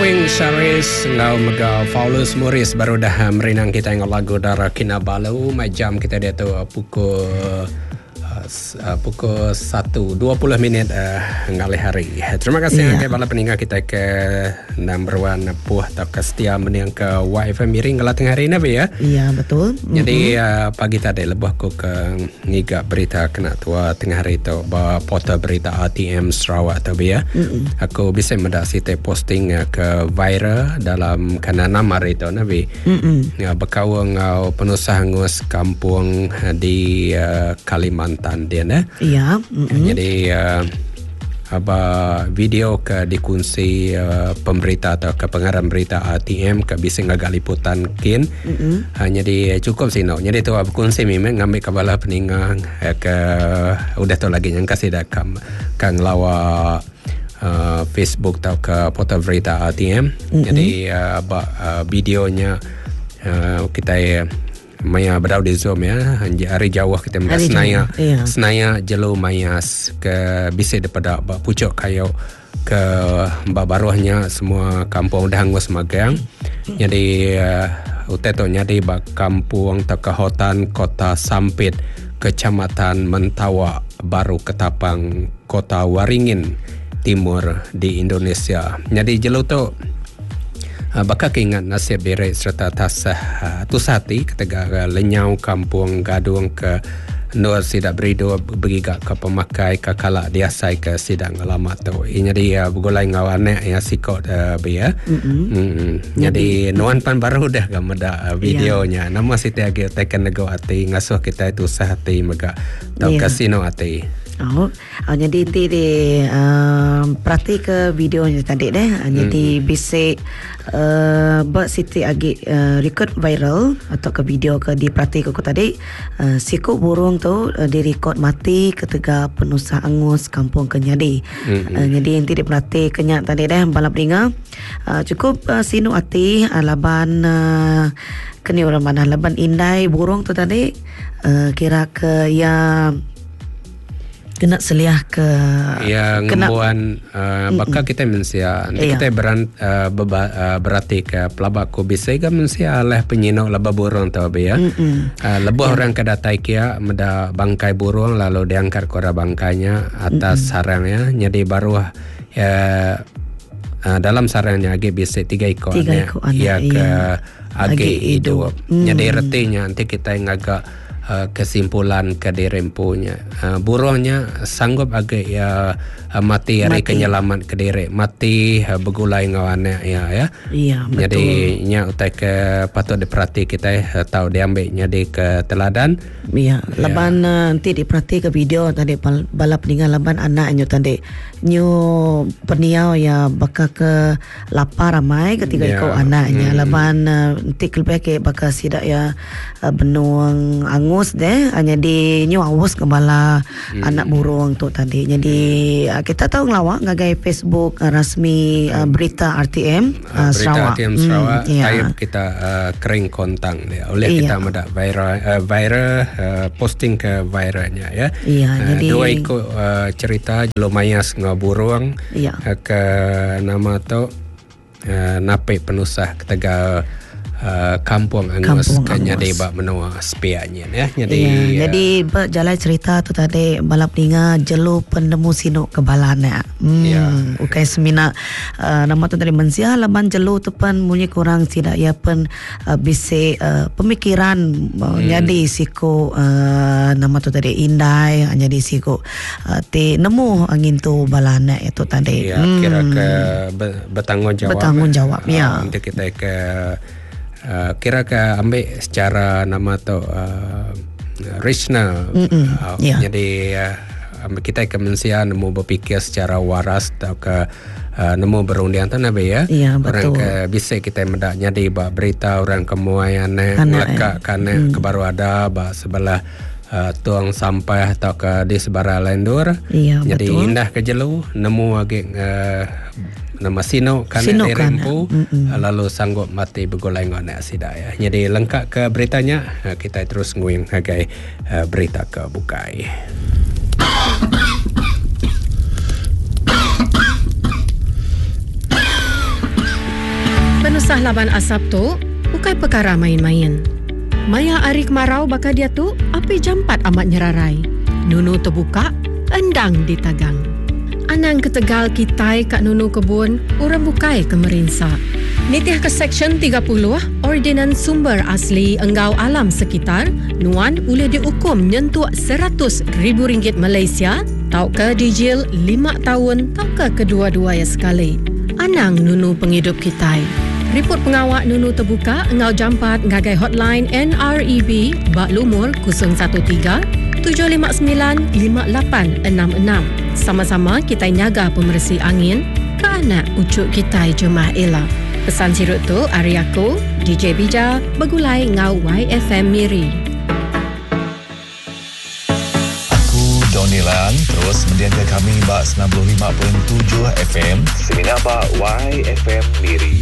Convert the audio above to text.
Knowing Saris ngau mega Paulus Morris baru dah merinang kita dengan lagu Dara Kinabalu. Jam kita dia tu pukul 1:20 ngalih hari. Terima kasih ke bala peninggal kita ke number one puah atau ke setia meniang ke YFM Miring ngelatih hari ini ya. Iya betul. Jadi pagi tadi lebih aku ke ngiga berita kena tua tengah hari tu bah portal berita RTM Sarawak tu ya. Aku bisa mendasi te posting ke viral dalam kena nama hari tu nabi. Ya berkawang penusah ngus kampung di Kalimantan dia nah. Iya. Jadi video ke dikunci pemberita atau ke pengarah berita RTM ke bisa ngagak liputan kin. Jadi cukup sih no. Jadi tu kunci memang ngambil kepala peningang ke udah tu lagi yang kasih dah kang lawa Facebook atau ke portal berita RTM. Jadi videonya kita maya berau di Zoom ya hari Jawa kita mula senaya jelo mayas ke bisa daripada pucuk kayu ke baruahnya semua kampung dah hangus magang. Jadi utetonya di kampung Takahotan Kota Sampit Kecamatan Mentawa Baru Ketapang Kota Waringin Timur di Indonesia. Jadi jelo tu bakal keingat nasib beres serta tasah tusati ketika lenyau kampung gadung ke Nur Sidak Berido berigak ke pemakai ke kalak diasai ke sidang alamat tu. Jadi bergulai ngawanek ya sikot ya. Jadi nuan pan baru dah gamada videonya. Nama siti agi tekan nego ati ngasuh kita itu sahati mega tau kasino ati. Jadi inti di perhati ke videonya tadi deh. Jadi bisa buat siti agi record viral atau ke video ke diperhati ke tadi sikut burung tu direkod mati ketika penusah angus kampung Kenyadi. Jadi inti diperhati kenyak tadi deh balap ringa cukup sinu ati laban keni orang mana laban indai burung tu tadi kira ke ya kena seliah ke ngembuan bakal kita mensia kita berarti ke pelabaku bisa ke mensia oleh penyinok laba burung tau ya lebih orang kedatai kia meda bangkai burung lalu diangkat kora bangkainya atas sarangnya jadi baru dalam sarangnya agi bisa 3 ekor ya ke agi hidup jadi retinya nanti kita yang agak kesimpulan ke dirempunya burungnya sanggup agak mati hari kenyelamat ke diri mati bergulai ngawane ya iya betul jadi nya utai ke patut diperhati kita tahu diambil jadi ke teladan laban nanti diperhati ke video tadi balap dengan laban anaknya tadi nyu perniau ya bakal ke lapar ramai ketika ikut anaknya laban nanti kelebek bakal sidak ya benung angus deh hanya di nyu awas kepala anak burung tu tadi jadi kita tahu ngelawak ngagai Facebook rasmi berita RTM Sarawak. RTM Sarawak kita kering kontang dia oleh kita meda viral posting ke viralnya ya. Jadi dua ikut cerita lumayas ngaburung ke nama tu nape penusah ketega kampung angus kenyadi bak menua spianya ya jadi berjalan cerita tu tadi balap dinga jelu penemu sino kebalana ukai semina nama tu tadi mensia laban jelu tu pan munyi kurang tidak ya pen bisa pemikiran jadi siko nama tu tadi indai jadi siko ti nemu angin tu balana itu tadi kira ke bertanggung jawab nanti kita ke kira ke ambil secara nama tu regional jadi kita ke mensia nemu berfikir secara waras atau ke nemu berundian tu nabi ya orang ke bisa kita mendak jadi berita orang kemuayan melekak kan kebaru ada sebelah tuang sampah atau ke di sebarang lendur jadi indah ke jelu nemu lagi nama sino kan dirempu lalu sanggup mati bergulai ngone sida ya jadi lengkap ke beritanya kita terus nguing hagai berita ke bukai. Kisah laban asap tu bukan perkara main-main. Maya Arik Marau bakal dia tu api jampat amat nyerarai. Nunu terbuka, endang ditagang. Anang ketegal kitai kat nunu kebun, orang bukai ke merinsa. Nitih ke Seksyen 30, Ordinans Sumber Asli Enggau Alam Sekitar, Nuan boleh dihukum nyentuh RM100,000 Malaysia, tau ke dijil 5 tahun, tau ke kedua-dua sekali. Anang nunu penghidup kitai. Report pengawak nunu terbuka, engau jampat ngagai hotline NREB Bak Lumur 013-759-5866. Sama-sama kita nyaga pembersih angin ke anak ucuk kita Jemaah Ella. Pesan sirut tu hari aku, DJ Bija, begulai ngau YFM Miri. Aku Donilan, terus mendiamkan kami Bak 95.7 FM. Seminar Bak YFM Miri.